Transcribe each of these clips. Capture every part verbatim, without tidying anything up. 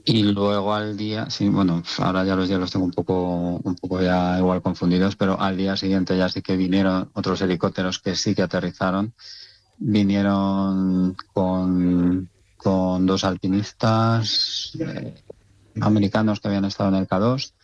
Y luego al día, sí, bueno, ahora ya los días los tengo un poco, un poco ya igual confundidos, pero al día siguiente ya sí que vinieron otros helicópteros que sí que aterrizaron. Vinieron con, con dos alpinistas eh, americanos que habían estado en el K dos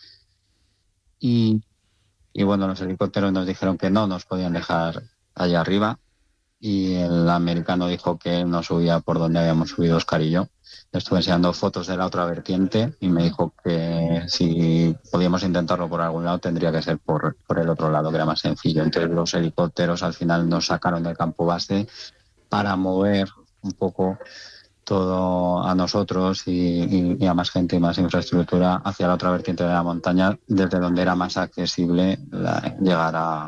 y, y bueno, los helicópteros nos dijeron que no nos podían dejar allá arriba y el americano dijo que él no subía por donde habíamos subido Oscar y yo. Le estuve enseñando fotos de la otra vertiente y me dijo que si podíamos intentarlo por algún lado tendría que ser por, por el otro lado, que era más sencillo. Entonces los helicópteros al final nos sacaron del campo base para mover un poco todo a nosotros y, y, y a más gente y más infraestructura hacia la otra vertiente de la montaña, desde donde era más accesible la, llegar a,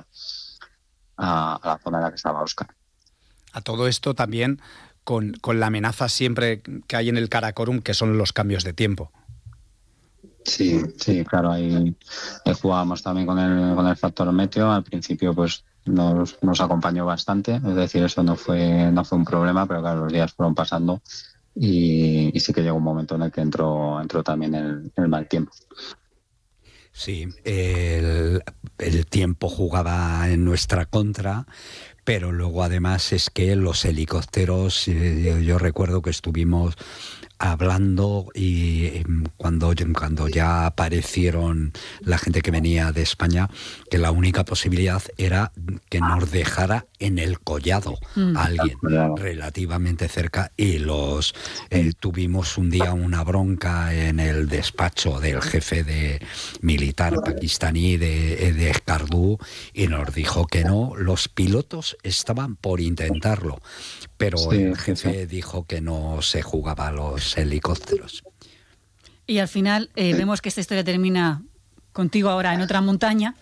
a, a la zona en la que estaba Oscar. A todo esto también con, con la amenaza siempre que hay en el Karakorum, que son los cambios de tiempo. Sí, sí, claro, ahí, ahí jugábamos también con el, con el factor meteo. Al principio pues nos, nos acompañó bastante, es decir, eso no fue, no fue un problema, pero claro, los días fueron pasando y, y sí que llegó un momento en el que entró, entró también el, el mal tiempo. Sí, el, el tiempo jugaba en nuestra contra, pero luego además es que los helicópteros, eh, yo recuerdo que estuvimos hablando y cuando, cuando ya aparecieron la gente que venía de España, que la única posibilidad era que nos dejara en el collado mm. alguien relativamente cerca, y los eh, tuvimos un día una bronca en el despacho del jefe de militar pakistaní de, de Escardú, y nos dijo que no, los pilotos estaban por intentarlo, pero sí, el jefe sí. dijo que no se jugaba a los helicópteros. Y al final eh, vemos que esta historia termina contigo ahora en otra montaña,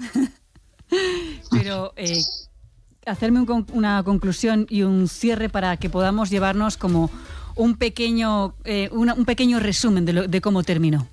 pero eh, hacerme un, una conclusión y un cierre para que podamos llevarnos como un pequeño, eh, una, un pequeño resumen de, lo, de cómo terminó.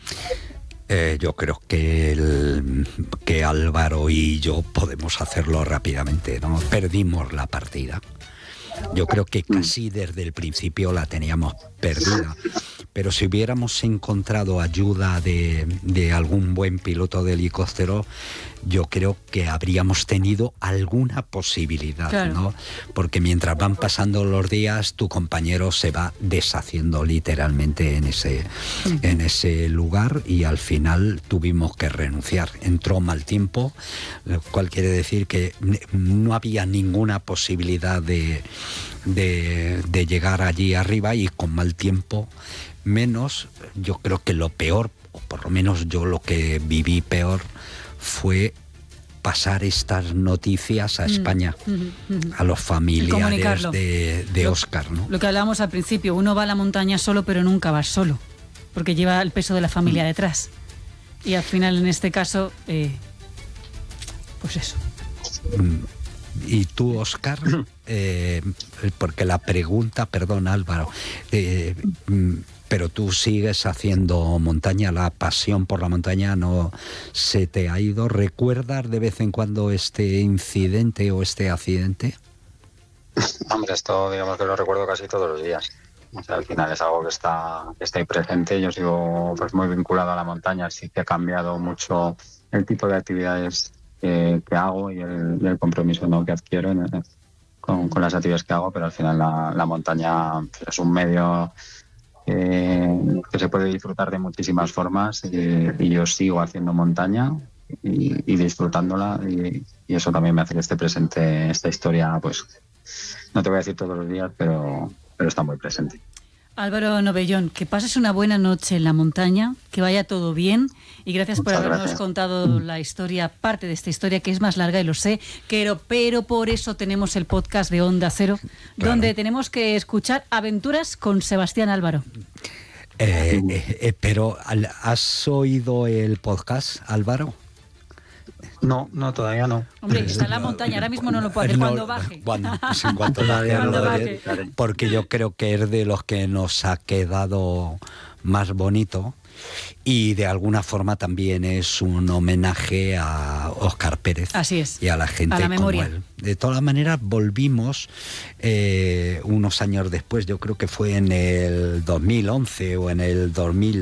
Eh, yo creo que, el, que Álvaro y yo podemos hacerlo rápidamente, ¿no? Perdimos la partida. Yo creo que casi desde el principio la teníamos perdida, pero si hubiéramos encontrado ayuda de, de algún buen piloto de helicóptero, yo creo que habríamos tenido alguna posibilidad, claro. ¿no? Porque mientras van pasando los días, tu compañero se va deshaciendo literalmente en ese, uh-huh. en ese lugar, y al final tuvimos que renunciar. Entró mal tiempo, lo cual quiere decir que no había ninguna posibilidad de, de, de llegar allí arriba, y con mal tiempo menos. Yo creo que lo peor, o por lo menos yo lo que viví peor, fue pasar estas noticias a España, mm, mm, mm. a los familiares de, de Oscar, ¿no? Lo que hablábamos al principio, uno va a la montaña solo, pero nunca va solo, porque lleva el peso de la familia mm. detrás. Y al final, en este caso, eh, pues eso. Y tú, Oscar, eh, porque la pregunta, perdón, Álvaro, eh, pero tú sigues haciendo montaña, la pasión por la montaña no se te ha ido. ¿Recuerdas de vez en cuando este incidente o este accidente? Hombre, esto digamos que lo recuerdo casi todos los días. O sea, al final es algo que está, que está ahí presente. Yo sigo pues muy vinculado a la montaña, sí que ha cambiado mucho el tipo de actividades que, que hago y el, y el compromiso, ¿no?, que adquiero en, con, con las actividades que hago, pero al final la, la montaña es un medio Eh, que se puede disfrutar de muchísimas formas, y, y yo sigo haciendo montaña y, y disfrutándola, y, y eso también me hace que esté presente esta historia, pues no te voy a decir todos los días, pero, pero está muy presente. Álvaro Novellón, que pases una buena noche en la montaña, que vaya todo bien, y gracias Muchas por habernos gracias. contado la historia, parte de esta historia que es más larga y lo sé, pero, pero por eso tenemos el podcast de Onda Cero, claro. donde tenemos que escuchar aventuras con Sebastián Álvaro. Eh, eh, pero ¿has oído el podcast, Álvaro? No, no, todavía no. Hombre, está en la montaña, ahora mismo no lo puedo hacer, no, cuando baje. Bueno, pues en cuanto baje, cuando baje. Porque yo creo que es de los que nos ha quedado más bonito, y de alguna forma también es un homenaje a Óscar Pérez. Así es. Y a la gente a la como él. De todas maneras, volvimos eh, unos años después, yo creo que fue en el dos mil once o en el dos mil